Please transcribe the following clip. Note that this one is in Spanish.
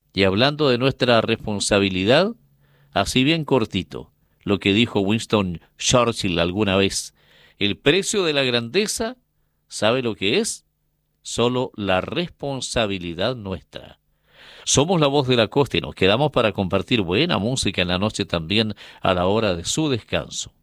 Y hablando de nuestra responsabilidad, así bien cortito, lo que dijo Winston Churchill alguna vez, el precio de la grandeza, ¿sabe lo que es? Solo la responsabilidad nuestra. Somos la voz de la costa y nos quedamos para compartir buena música en la noche también a la hora de su descanso.